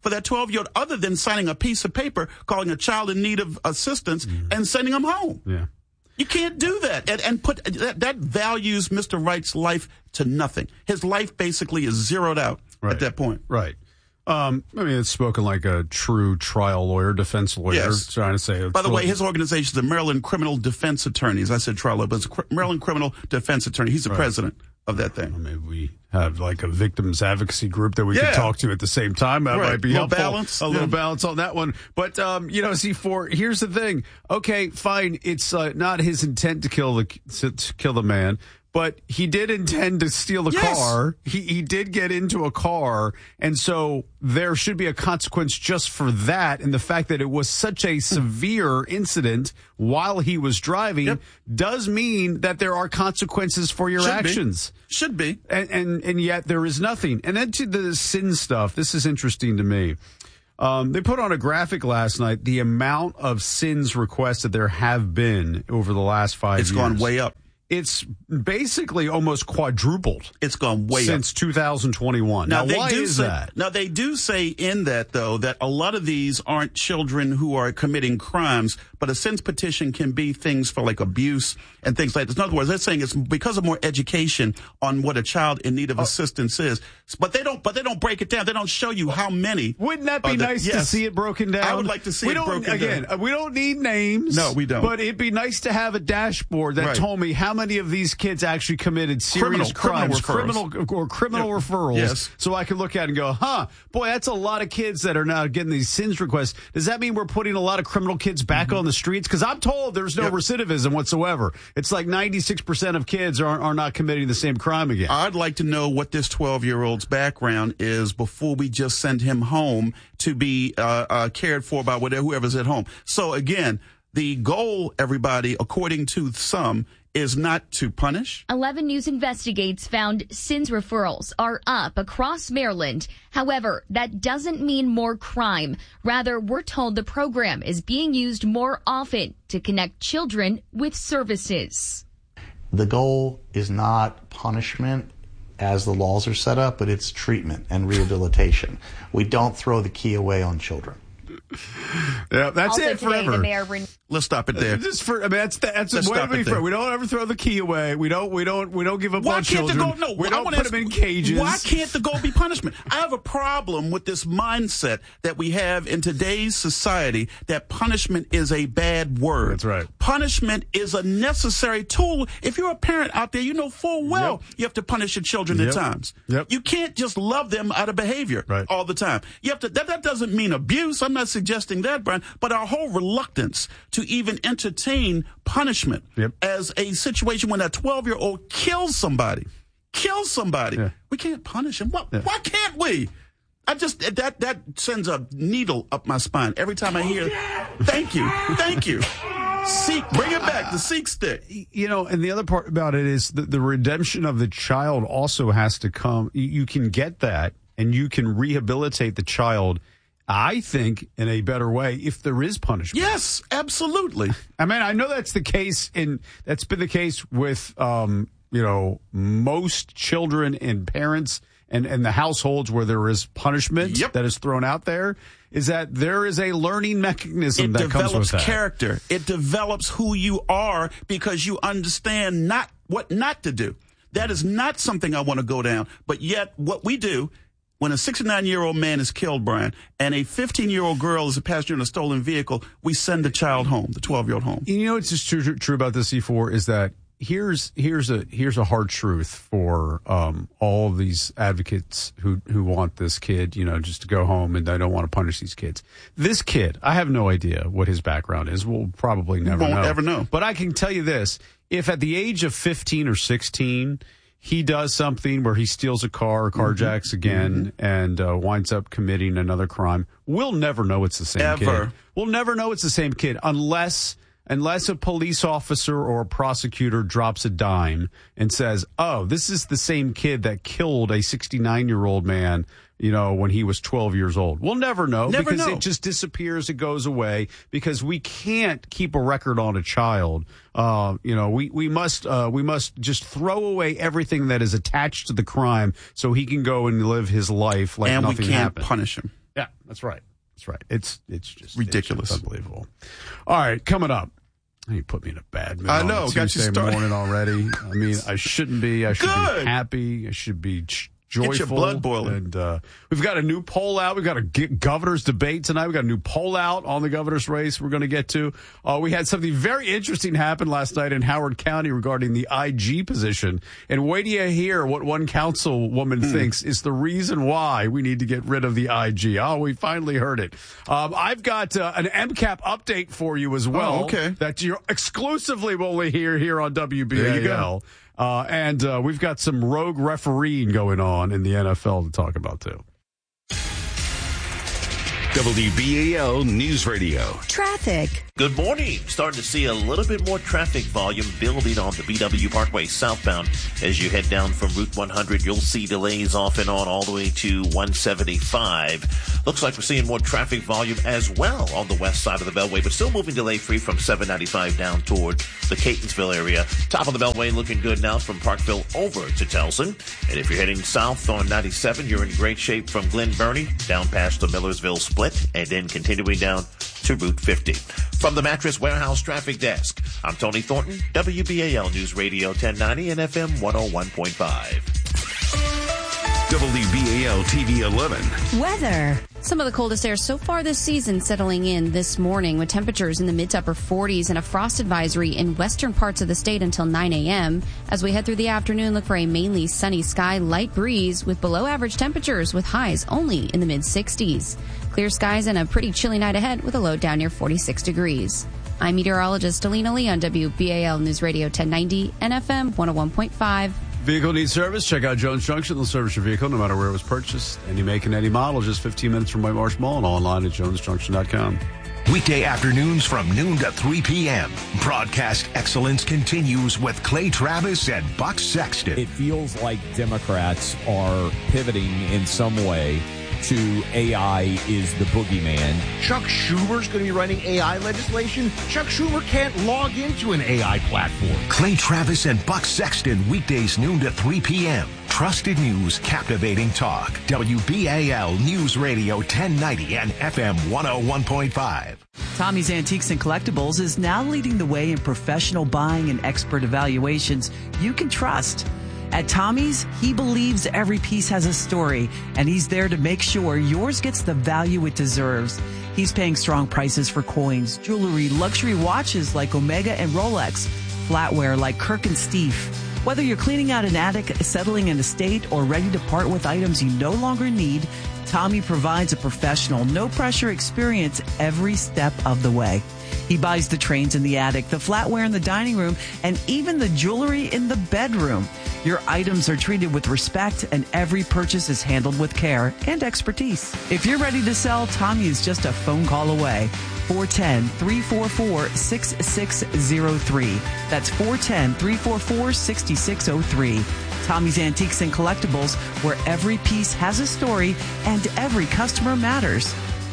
for that twelve-year-old other than signing a piece of paper calling a child in need of assistance mm. and sending them home. Yeah. You can't do that and, and put that, that values Mister Wright's life to nothing. His life basically is zeroed out right. at that point. Right. Um, I mean, it's spoken like a true trial lawyer, defense lawyer, yes. trying to say. By the way, his organization is the Maryland Criminal Defense Attorneys. I said trial lawyer, but it's Maryland Criminal Defense Attorney. He's the right. president of that thing. Well, maybe we have like a victims advocacy group that we yeah. can talk to at the same time. That right. might be a little helpful. balance. A yeah. little balance on that one. But, um, you know, C four, here's the thing. Okay, fine. It's uh, not his intent to kill the to kill the man. But he did intend to steal the yes. car. He he did get into a car. And so there should be a consequence just for that. And the fact that it was such a severe incident while he was driving yep. does mean that there are consequences for your should actions. Be. Should be. And, and, and yet there is nothing. And then to the sin stuff, this is interesting to me. Um, they put on a graphic last night the amount of sins requested there have been over the last five it's years. It's gone way up. It's basically almost quadrupled. It's gone way since up. two thousand twenty-one. Now, now why is say, that? Now, they do say in that, though, that a lot of these aren't children who are committing crimes, but a sins petition can be things for like abuse and things like this. In other words, they're saying it's because of more education on what a child in need of oh. assistance is. But they don't. But they don't break it down. They don't show you how many. Wouldn't that be nice yes. to see it broken down? I would like to see we it don't, broken again, down. Again, we don't need names. No, we don't. But it'd be nice to have a dashboard that right. told me how many of these kids actually committed serious criminal, crimes, criminal, criminal or criminal yep. referrals, yes. so I could look at it and go, huh, boy, that's a lot of kids that are now getting these sins requests. Does that mean we're putting a lot of criminal kids back mm-hmm. on the streets? Because I'm told there's no yep. recidivism whatsoever. It's like ninety-six percent of kids are, are not committing the same crime again. I'd like to know what this twelve-year-old's background is before we just send him home to be uh, uh, cared for by whatever, whoever's at home. So, again, the goal, everybody, according to some, is not to punish. eleven News Investigates found sins referrals are up across Maryland. However, that doesn't mean more crime. Rather, we're told the program is being used more often to connect children with services. The goal is not punishment as the laws are set up, but it's treatment and rehabilitation. We don't throw the key away on children. Yeah, that's also it today, forever. The mayor re- Let's stop it there. Just for, I mean, that's that's Let's way stop to be it there. fair. We don't ever throw the key away. We don't we don't we don't give up Why on can't children. the goal? No, we I don't wanna put ask, them in cages. Why can't the goal be punishment? I have a problem with this mindset that we have in today's society that punishment is a bad word. That's right. Punishment is a necessary tool. If you're a parent out there, you know full well yep. you have to punish your children yep. at times. Yep. You can't just love them out of behavior right. all the time. You have to. That, that doesn't mean abuse. I'm not suggesting that, Brian. But our whole reluctance to even entertain punishment yep. as a situation when a twelve-year-old kills somebody, kills somebody. Yeah. We can't punish him. Why, yeah. why can't we? I just, that that sends a needle up my spine every time I hear, thank you, thank you. Seek, bring it back, the seek stick. You know, and the other part about it is the, the redemption of the child also has to come. You, you can get that, and you can rehabilitate the child, I think, in a better way if there is punishment. Yes, absolutely. I mean, I know that's the case in that's been the case with um, you know, most children and parents and, and the households where there is punishment yep. that is thrown out there, is that there is a learning mechanism it that comes with that. It develops character. It develops who you are because you understand not what not to do. That is not something I want to go down. But yet what we do when a sixty-nine-year-old man is killed, Brian, and a fifteen-year-old girl is a passenger in a stolen vehicle, we send the child home, the twelve-year-old home. You know what's just true, true about this, C four, is that here's here's a here's a hard truth for um, all of these advocates who who want this kid, you know, just to go home and they don't want to punish these kids. This kid, I have no idea what his background is. We'll probably never won't know. ever know. But I can tell you this: if at the age of fifteen or sixteen he does something where he steals a car or carjacks mm-hmm. again mm-hmm. and uh, winds up committing another crime, we'll never know it's the same Ever. kid. We'll never know it's the same kid unless unless a police officer or a prosecutor drops a dime and says, oh, this is the same kid that killed a sixty-nine-year-old man, you know, when he was twelve years old. We'll never know never because know. It just disappears. It goes away because we can't keep a record on a child. Uh, you know, we, we must, uh, we must just throw away everything that is attached to the crime so he can go and live his life like and nothing we can't happened. punish him. Yeah, that's right. That's right. It's it's just ridiculous. It's just unbelievable. All right, coming up. You put me in a bad mood. I know. On a got Tuesday you started. morning already. I mean, I shouldn't be. I should Good. be happy. I should be ch- joyful. Get your blood boiling. And uh, we've got a new poll out. We've got a g- governor's debate tonight. We've got a new poll out on the governor's race we're going to get to. Uh, we had something very interesting happen last night in Howard County regarding the I G position. And wait till you hear what one councilwoman mm. thinks is the reason why we need to get rid of the I G. Oh, we finally heard it. Um, I've got uh, an M CAP update for you as well. Oh, okay. That you exclusively will hear here on W B A L. There you go. Uh, and uh, we've got some rogue refereeing going on in the N F L to talk about, too. W B A L News Radio. Traffic. Good morning. Starting to see a little bit more traffic volume building on the B W Parkway southbound. As you head down from Route one hundred, you'll see delays off and on all the way to one seventy-five. Looks like we're seeing more traffic volume as well on the west side of the Beltway, but still moving delay-free from seven ninety-five down toward the Catonsville area. Top of the Beltway looking good now from Parkville over to Towson. And if you're heading south on ninety-seven, you're in great shape from Glen Burnie down past the Millersville Split and then continuing down to Route fifty. From the Mattress Warehouse Traffic Desk, I'm Tony Thornton, W B A L News Radio ten ninety and F M one oh one point five. W B A L T V eleven. Weather. Some of the coldest air so far this season settling in this morning with temperatures in the mid to upper forties and a frost advisory in western parts of the state until nine a.m. As we head through the afternoon, look for a mainly sunny sky, light breeze with below average temperatures with highs only in the mid sixties. Clear skies and a pretty chilly night ahead with a low down near forty-six degrees. I'm meteorologist Alina Lee on W B A L News Radio ten ninety and F M one oh one point five. Vehicle needs service? Check out Jones Junction. They'll service your vehicle no matter where it was purchased. Any make and any model, just fifteen minutes from White Marsh Mall and online at jones junction dot com. Weekday afternoons from noon to three p.m. Broadcast excellence continues with Clay Travis and Buck Sexton. It feels like Democrats are pivoting in some way to A I is the boogeyman. Chuck Schumer's going to be writing A I legislation. Chuck Schumer can't log into an A I platform. Clay Travis and Buck Sexton, weekdays noon to three p.m. Trusted news, captivating talk. W B A L News Radio ten ninety and F M one oh one point five. Tommy's Antiques and Collectibles is now leading the way in professional buying and expert evaluations you can trust. At Tommy's, he believes every piece has a story, and he's there to make sure yours gets the value it deserves. He's paying strong prices for coins, jewelry, luxury watches like Omega and Rolex, flatware like Kirk and Steve. Whether you're cleaning out an attic, settling an estate, or ready to part with items you no longer need, Tommy provides a professional, no-pressure experience every step of the way. He buys the trains in the attic, the flatware in the dining room, and even the jewelry in the bedroom. Your items are treated with respect, and every purchase is handled with care and expertise. If you're ready to sell, Tommy is just a phone call away. four one zero, three four four, six six zero three. That's four one zero, three four four, six six zero three. Tommy's Antiques and Collectibles, where every piece has a story and every customer matters.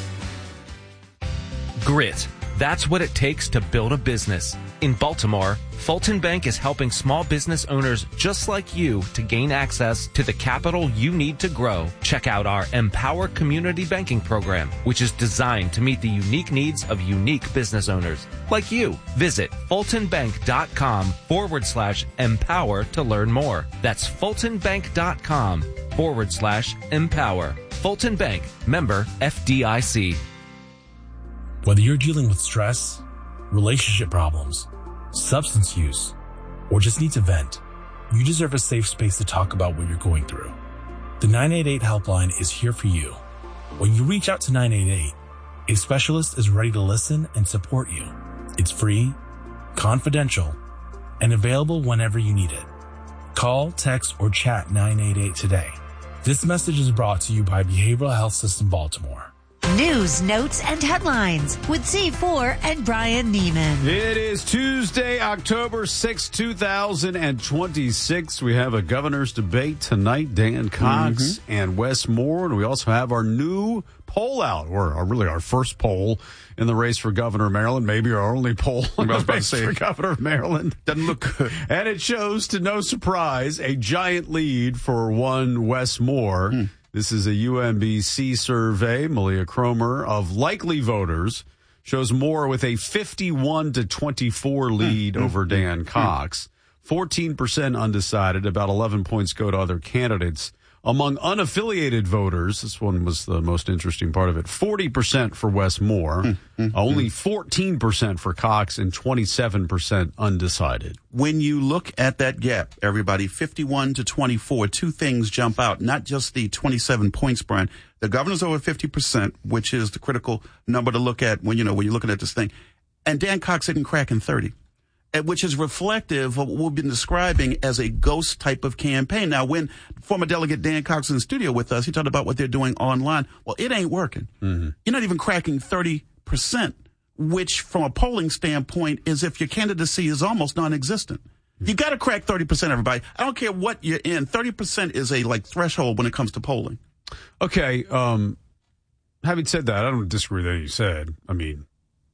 Grit. That's what it takes to build a business. In Baltimore, Fulton Bank is helping small business owners just like you to gain access to the capital you need to grow. Check out our Empower Community Banking Program, which is designed to meet the unique needs of unique business owners like you. Visit fultonbank.com forward slash empower to learn more. That's fultonbank.com forward slash empower. Fulton Bank, member F D I C. Whether you're dealing with stress, relationship problems, substance use, or just need to vent, you deserve a safe space to talk about what you're going through. The nine eight eight helpline is here for you. When you reach out to nine eight eight, a specialist is ready to listen and support you. It's free, confidential, and available whenever you need it. Call, text, or chat nine eight eight today. This message is brought to you by Behavioral Health System Baltimore. News, notes, and headlines with C four and Brian Neiman. It is Tuesday, October sixth, two thousand twenty-six. We have a governor's debate tonight. Dan Cox mm-hmm. and Wes Moore. And we also have our new poll out, or, or really our first poll in the race for governor of Maryland. Maybe our only poll in the race for governor of Maryland. Doesn't look good. And it shows, to no surprise, a giant lead for one Wes Moore. Mm. This is a U M B C survey, Malia Cromer, of likely voters. Shows Moore with a fifty-one to twenty-four lead mm, over Dan mm, Cox. fourteen percent undecided. About eleven points go to other candidates. Among unaffiliated voters, this one was the most interesting part of it, forty percent for Wes Moore, mm, mm, only fourteen percent for Cox, and twenty-seven percent undecided. When you look at that gap, everybody, fifty-one to twenty-four, two things jump out, not just the twenty-seven points, Brian. The governor's over fifty percent, which is the critical number to look at when, you know, when you're looking at this thing. And Dan Cox isn't cracking thirty. Which is reflective of what we've been describing as a ghost type of campaign. Now, when former Delegate Dan Cox was in the studio with us, he talked about what they're doing online. Well, it ain't working. Mm-hmm. You're not even cracking thirty percent, which from a polling standpoint is if your candidacy is almost non-existent. Mm-hmm. You got to crack thirty percent, everybody. I don't care what you're in. thirty percent is a like threshold when it comes to polling. Okay. Um, having said that, I don't disagree with anything you said. I mean...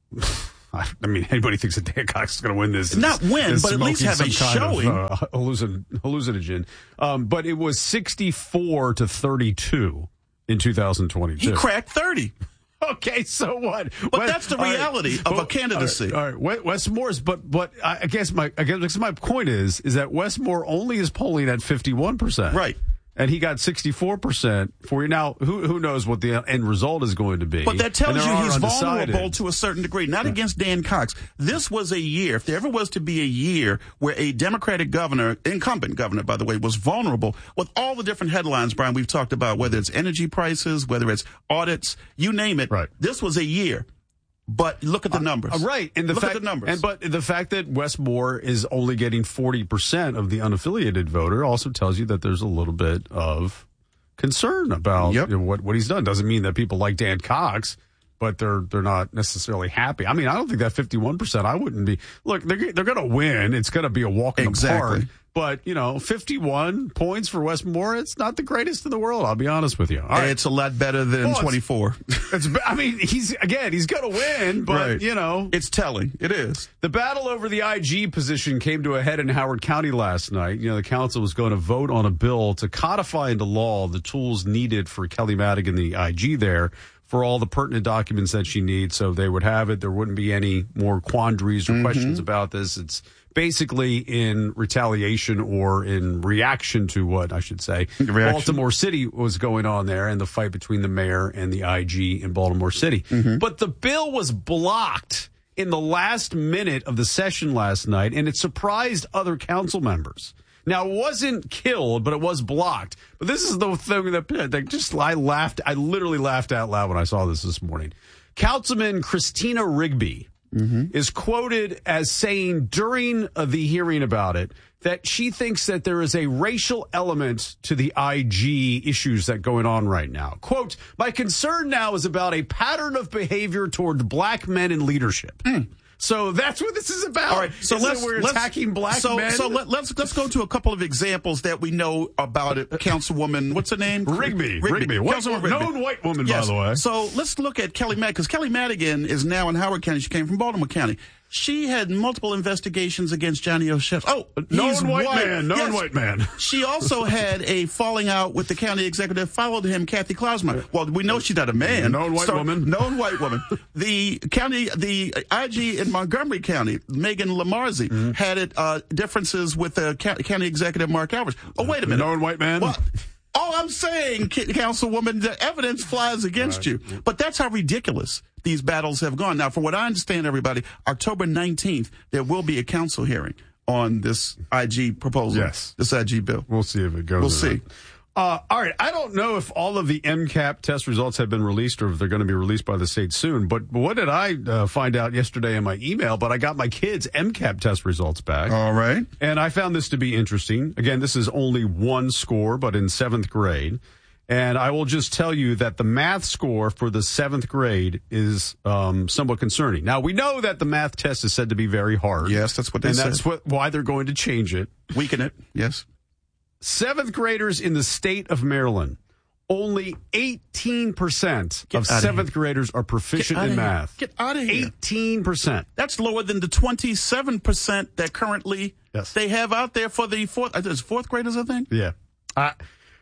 I mean, anybody thinks that Dan Cox is going to win this. Not win, but at least have a showing. Of, uh, hallucin- hallucinogen. Um, but it was sixty-four to thirty-two in two thousand twenty-two. He cracked thirty. Okay, so what? But Wes, that's the reality right, of well, a candidacy. All right, all right. Wes Moore's, but but I guess my I guess my point is is that Wes Moore only is polling at fifty-one percent. Right. And he got sixty-four percent for you. Now, who who knows what the end result is going to be? But that tells you he's vulnerable to a certain degree, not yeah. against Dan Cox. This was a year, if there ever was to be a year where a Democratic governor, incumbent governor, by the way, was vulnerable with all the different headlines, Brian, we've talked about, whether it's energy prices, whether it's audits, you name it. Right. This was a year. But look at the numbers. Uh, right. And the look fact, at the numbers. And but the fact that Wes Moore is only getting forty percent of the unaffiliated voter also tells you that there's a little bit of concern about yep. you know, what what he's done. Doesn't mean that people like Dan Cox, but they're they're not necessarily happy. I mean, I don't think that fifty-one percent, I wouldn't be. Look, they're they're going to win. It's going to be a walk in exactly. the park. But, you know, fifty-one points for Wes Moore, it's not the greatest in the world, I'll be honest with you. All right. It's a lot better than well, twenty-four. It's, it's, I mean, he's again, he's going to win, but, right. you know. It's telling. It is. The battle over the I G position came to a head in Howard County last night. You know, the council was going to vote on a bill to codify into law the tools needed for Kelly Madigan, the I G there, for all the pertinent documents that she needs. So they would have it. There wouldn't be any more quandaries or mm-hmm. questions about this. It's basically in retaliation or in reaction to what I should say reaction. Baltimore City was going on there and the fight between the mayor and the I G in Baltimore City. Mm-hmm. But the bill was blocked in the last minute of the session last night, and it surprised other council members. Now, it wasn't killed, but it was blocked. But this is the thing that, that just I laughed. I literally laughed out loud when I saw this this morning. Councilman Christina Rigby mm-hmm. is quoted as saying during uh, the hearing about it that she thinks that there is a racial element to the I G issues that are going on right now. Quote, my concern now is about a pattern of behavior toward black men in leadership. Mm. So that's what this is about. All right, so is let's we're let's, attacking black so, men. So let, let's let's go to a couple of examples that we know about it. Councilwoman, what's her name? Rigby. Rigby. Rigby. White, Rigby. Known white woman, yes. by the way. So let's look at Kelly Madigan, because Kelly Madigan is now in Howard County. She came from Baltimore County. She had multiple investigations against Johnny O'Shea's. Oh, known he's white, white man. Known yes. white man. She also had a falling out with the county executive. Followed him, Kathy Klausman. Well, we know she's not a man. Known white so, woman. Known white woman. The county, the I G in Montgomery County, Megan Lamarzi, mm-hmm. had it, uh, differences with the county executive Mark Alvarez. Oh, wait a minute. Known white man. What? All I'm saying, Councilwoman, the evidence flies against right. you. But that's how ridiculous these battles have gone. Now, from what I understand, everybody, October nineteenth, there will be a council hearing on this I G proposal. Yes. This I G bill. We'll see if it goes. We'll see. Uh, all right. I don't know if all of the M CAP test results have been released or if they're going to be released by the state soon. But what did I uh, find out yesterday in my email? But I got my kids' M CAP test results back. All right. And I found this to be interesting. Again, this is only one score, but in seventh grade. And I will just tell you that the math score for the seventh grade is um, somewhat concerning. Now, we know that the math test is said to be very hard. Yes, that's what they and said. And that's what, why they're going to change it. Weaken it, yes. Seventh graders in the state of Maryland, only eighteen percent of seventh graders are proficient in math. Get out of here. eighteen percent. That's lower than the twenty-seven percent that currently yes. they have out there for the fourth, uh, fourth graders, I think? Yeah. I,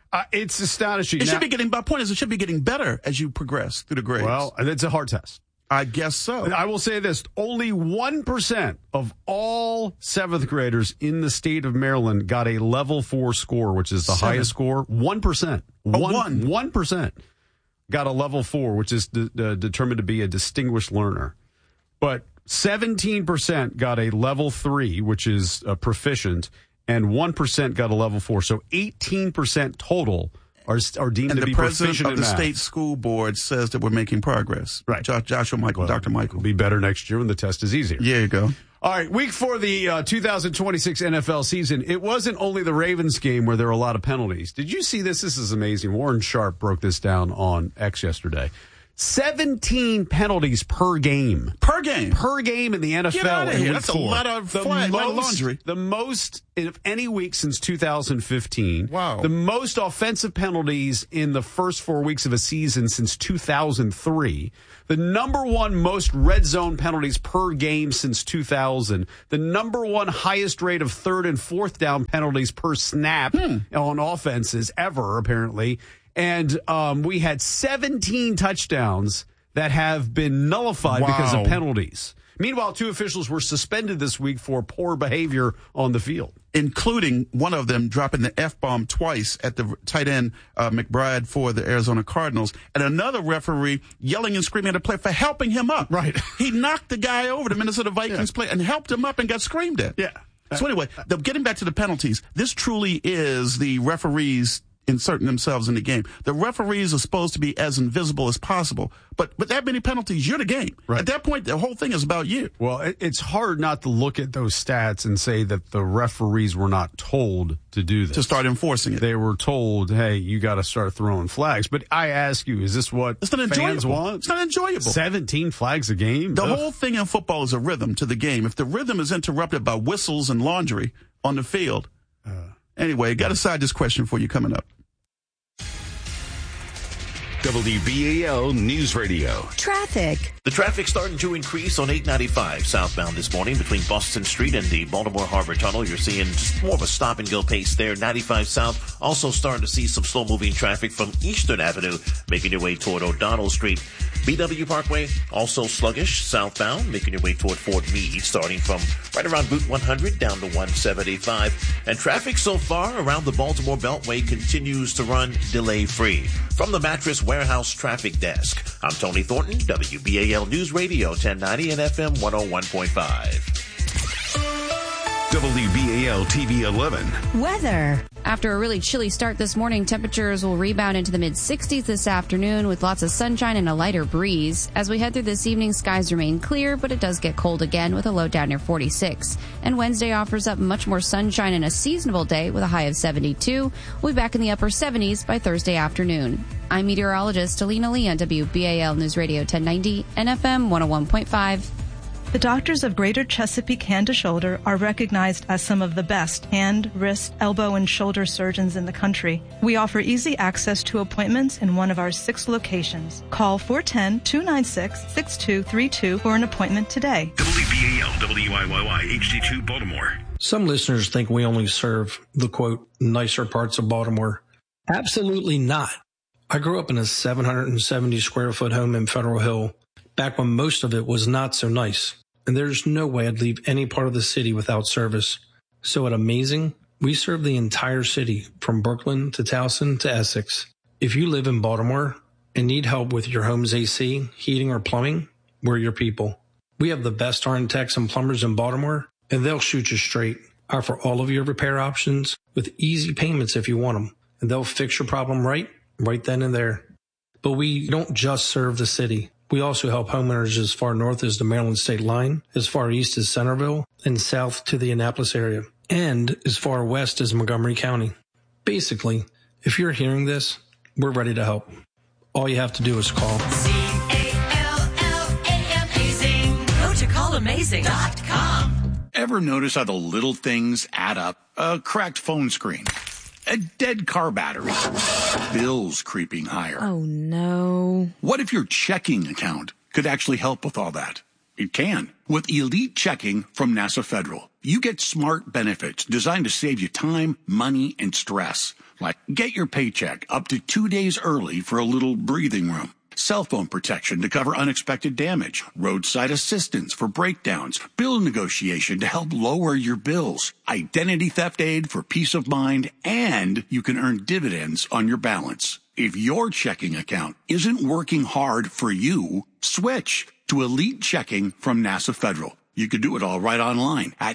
Uh, it's astonishing. It Now, should be getting, my point is it should be getting better as you progress through the grades. Well, it's a hard test. I guess so. I will say this. Only one percent of all seventh graders in the state of Maryland got a level four score, which is the Seven. highest score. one percent. Oh, one, one. one percent got a level four, which is de- de- determined to be a distinguished learner. But seventeen percent got a level three, which is a proficient, and one percent got a level four. So eighteen percent total are, are deemed and to the be president proficient of in the math. state school board says that we're making progress. Right. Jo- Joshua Michael, Well, Doctor Michael. It'll be better next year when the test is easier. There you go. All right, week four of the uh, two thousand twenty-six N F L season. It wasn't only the Ravens game where there were a lot of penalties. Did you see this? This is amazing. Warren Sharp broke this down on X yesterday. seventeen penalties per game. Per game? Per game in the N F L. Get out of in here. week That's a four. lot of The flag, a lot of most- laundry. The most of any week since two thousand fifteen. Wow. The most offensive penalties in the first four weeks of a season since two thousand three. The number one most red zone penalties per game since two thousand. The number one highest rate of third and fourth down penalties per snap Hmm. on offenses ever, apparently. And um, we had seventeen touchdowns that have been nullified because of Wow. penalties. Meanwhile, two officials were suspended this week for poor behavior on the field. Including one of them dropping the F-bomb twice at the tight end, uh, McBride, for the Arizona Cardinals, and another referee yelling and screaming at a player for helping him up. Right. He knocked the guy over, the Minnesota Vikings Yeah. player, and helped him up and got screamed at. Yeah. So anyway, the, getting back to the penalties, this truly is the referees inserting themselves in the game. The referees are supposed to be as invisible as possible, but with that many penalties, you're the game. Right. At that point, the whole thing is about you. Well, it, it's hard not to look at those stats and say that the referees were not told to do this. To start enforcing it. They were told, hey, you got to start throwing flags. But I ask you, is this what It's not fans enjoyable. want? It's not enjoyable. seventeen flags a game? The Ugh. whole thing in football is a rhythm to the game. If the rhythm is interrupted by whistles and laundry on the field. Uh, anyway, got to side this question for you coming up. W B A L News Radio. Traffic. The traffic starting to increase on eight ninety-five southbound this morning between Boston Street and the Baltimore Harbor Tunnel. You're seeing just more of a stop and go pace there. ninety-five south, also starting to see some slow moving traffic from Eastern Avenue making your way toward O'Donnell Street. B W Parkway, also sluggish southbound, making your way toward Fort Meade, starting from right around Route one hundred down to one seventy-five. And traffic so far around the Baltimore Beltway continues to run delay-free. From the Mattress Warehouse Traffic Desk, I'm Tony Thornton, W B A L News Radio ten ninety and F M one oh one point five. W B A L T V eleven. Weather. After a really chilly start this morning, temperatures will rebound into the mid sixties this afternoon with lots of sunshine and a lighter breeze. As we head through this evening, skies remain clear, but it does get cold again with a low down near forty-six. And Wednesday offers up much more sunshine and a seasonable day with a high of seventy-two. We'll be back in the upper seventies by Thursday afternoon. I'm meteorologist Alina Lee on W B A L News Radio ten ninety and F M one oh one point five. The doctors of Greater Chesapeake Hand to Shoulder are recognized as some of the best hand, wrist, elbow, and shoulder surgeons in the country. We offer easy access to appointments in one of our six locations. Call four one zero, two nine six, six two three two for an appointment today. W B A L W I Y Y H D two Baltimore. Some listeners think we only serve the, quote, nicer parts of Baltimore. Absolutely not. I grew up in a seven hundred seventy square foot home in Federal Hill, back when most of it was not so nice, and there's no way I'd leave any part of the city without service. So at Amazing, we serve the entire city, from Brooklyn to Towson to Essex. If you live in Baltimore and need help with your home's A C, heating, or plumbing, we're your people. We have the best R N techs and plumbers in Baltimore, and they'll shoot you straight. Offer all of your repair options with easy payments if you want them, and they'll fix your problem right, right then and there. But we don't just serve the city. We also help homeowners as far north as the Maryland state line, as far east as Centerville, and south to the Annapolis area, and as far west as Montgomery County. Basically, if you're hearing this, we're ready to help. All you have to do is call. C A L L A M Amazing. Go to call amazing dot com. Ever notice how the little things add up? A cracked phone screen, a dead car battery, bills creeping higher. Oh, no. What if your checking account could actually help with all that? It can. With Elite Checking from NASA Federal, you get smart benefits designed to save you time, money, and stress. Like get your paycheck up to two days early for a little breathing room. Cell phone protection to cover unexpected damage, roadside assistance for breakdowns, bill negotiation to help lower your bills, identity theft aid for peace of mind, and you can earn dividends on your balance. If your checking account isn't working hard for you, switch to Elite Checking from NASA Federal. You can do it all right online at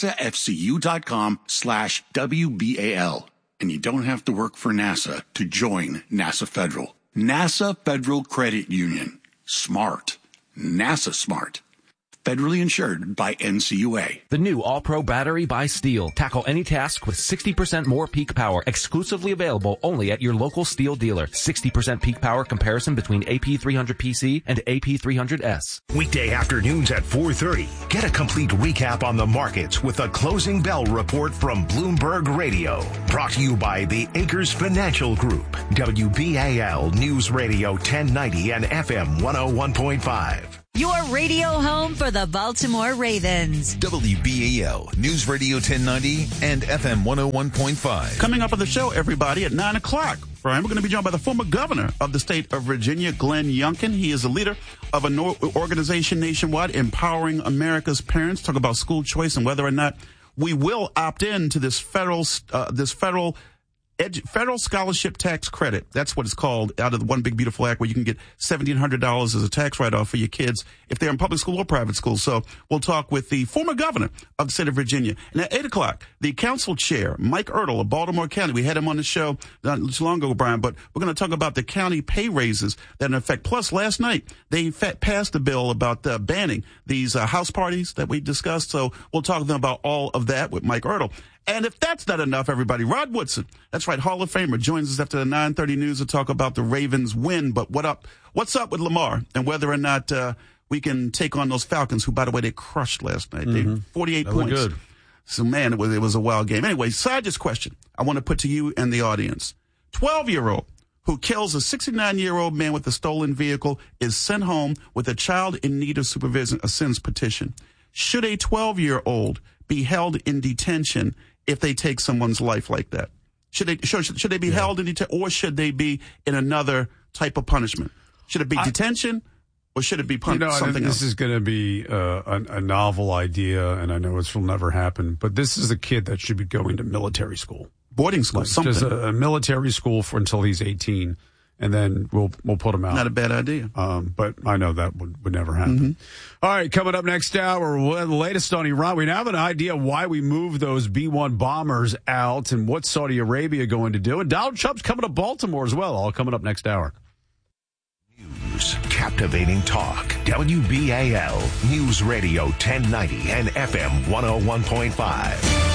nasafcu.com slash WBAL. And you don't have to work for NASA to join NASA Federal. NASA Federal Credit Union. Smart. NASA smart. Federally insured by N C U A. The new All-Pro battery by Steel. Tackle any task with sixty percent more peak power. Exclusively available only at your local Steel dealer. sixty percent peak power comparison between A P three hundred P C and A P three hundred S. Weekday afternoons at four thirty. Get a complete recap on the markets with a closing bell report from Bloomberg Radio. Brought to you by the Acres Financial Group. W B A L News Radio ten ninety and F M one oh one point five. Your radio home for the Baltimore Ravens. W B A L News Radio ten ninety and F M one oh one point five. Coming up on the show, everybody, at nine o'clock. Brian, we're going to be joined by the former governor of the state of Virginia, Glenn Youngkin. He is a leader of an organization nationwide empowering America's parents. Talk about school choice and whether or not we will opt in to this federal, uh, this federal Edu- federal scholarship tax credit. That's what it's called, out of the One Big Beautiful Act, where you can get seventeen hundred dollars as a tax write-off for your kids if they're in public school or private school. So we'll talk with the former governor of the state of Virginia. And at eight o'clock, the council chair, Mike Ertl of Baltimore County. We had him on the show not too long ago, Brian, but we're going to talk about the county pay raises that are in effect. Plus, last night, they fa- passed a bill about uh, banning these uh, house parties that we discussed. So we'll talk to them about all of that with Mike Ertl. And if that's not enough, everybody, Rod Woodson, that's right, Hall of Famer, joins us after the nine thirty news to talk about the Ravens win. But what up? What's up with Lamar and whether or not uh, we can take on those Falcons, who, by the way, they crushed last night. Mm-hmm. They forty-eight that points. Good. So, man, it was, it was a wild game. Anyway, side this question I want to put to you and the audience. twelve-year-old who kills a sixty-nine-year-old man with a stolen vehicle is sent home with a child in need of supervision, a sentence petition. Should a twelve-year-old be held in detention if they take someone's life like that? Should they should, should they be yeah. held in detention, or should they be in another type of punishment? Should it be I, detention, or should it be pun- you know, something this else? Is going to be uh, a, a novel idea, and I know this will never happen, but this is a kid that should be going to military school. Boarding school, like something. Just a, a military school for until he's eighteen, and then we'll we'll put him out. Not a bad idea. Um, but I know that would, would never happen. Mm-hmm. All right, coming up next hour, the latest on Iran. We now have an idea why we moved those B one bombers out and what Saudi Arabia going to do. And Donald Trump's coming to Baltimore as well, all coming up next hour. News, captivating talk, W B A L News Radio ten ninety and F M one oh one point five.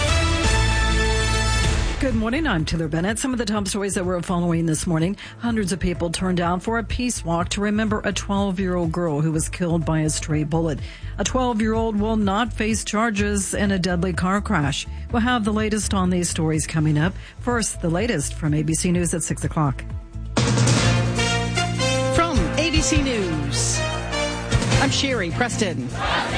Good morning, I'm Taylor Bennett. Some of the top stories that we're following this morning. Hundreds of people turned out for a peace walk to remember a twelve-year-old girl who was killed by a stray bullet. A twelve-year-old will not face charges in a deadly car crash. We'll have the latest on these stories coming up. First, the latest from A B C News at six o'clock. From A B C News, I'm Sherry Preston.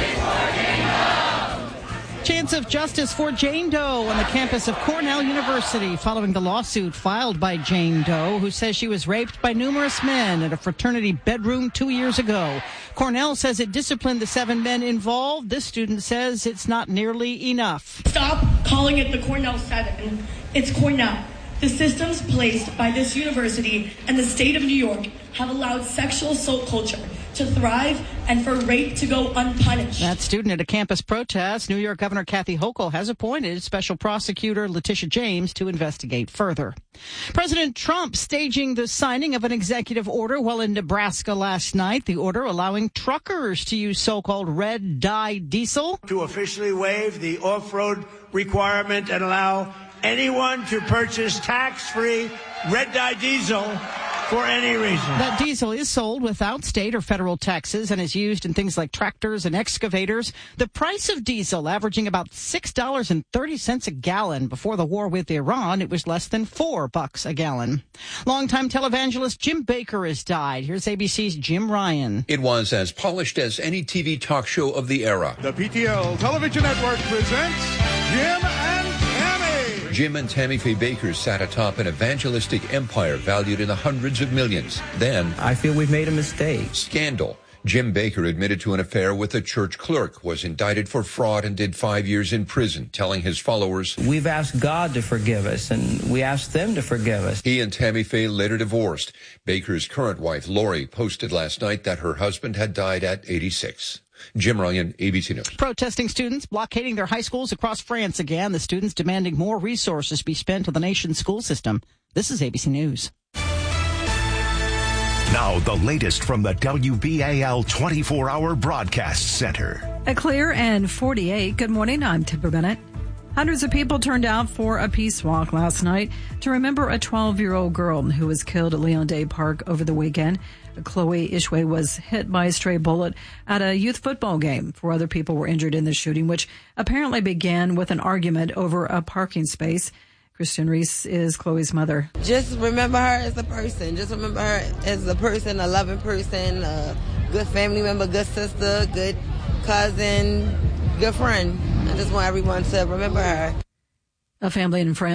Chance of justice for Jane Doe on the campus of Cornell University following the lawsuit filed by Jane Doe, who says she was raped by numerous men at a fraternity bedroom two years ago. Cornell says it disciplined the seven men involved. This student says it's not nearly enough. Stop calling it the Cornell Seven. It's Cornell. The systems placed by this university and the state of New York have allowed sexual assault culture to thrive and for rape to go unpunished. That student at a campus protest, New York Governor Kathy Hochul has appointed Special Prosecutor Letitia James to investigate further. President Trump staging the signing of an executive order while in Nebraska last night. The order allowing truckers to use so-called red dye diesel. To officially waive the off-road requirement and allow anyone to purchase tax-free red dye diesel for any reason. That diesel is sold without state or federal taxes and is used in things like tractors and excavators. The price of diesel averaging about six dollars and thirty cents a gallon. Before the war with Iran, it was less than four bucks a gallon. Longtime televangelist Jim Baker has died. Here's A B C's Jim Ryan. It was as polished as any T V talk show of the era. The P T L Television Network presents Jim and Tammy. Jim and Tammy Faye Baker sat atop an evangelistic empire valued in the hundreds of millions. Then, I feel we've made a mistake. Scandal. Jim Baker admitted to an affair with a church clerk, was indicted for fraud, and did five years in prison, telling his followers, "We've asked God to forgive us, and we asked them to forgive us." He and Tammy Faye later divorced. Baker's current wife, Lori, posted last night that her husband had died at eighty-six. Jim Ryan, A B C News. Protesting students blockading their high schools across France again. The students demanding more resources be spent on the nation's school system. This is A B C News. Now, the latest from the W B A L twenty-four hour Broadcast Center. A clear and forty-eight. Good morning. I'm Tipper Bennett. Hundreds of people turned out for a peace walk last night to remember a twelve-year-old girl who was killed at Leon Day Park over the weekend. Chloe Ishwe was hit by a stray bullet at a youth football game. Four other people were injured in the shooting, which apparently began with an argument over a parking space. Christian Reese is Chloe's mother. Just remember her as a person. Just remember her as a person, a loving person, a good family member, good sister, good cousin, good friend. I just want everyone to remember her. A family and friends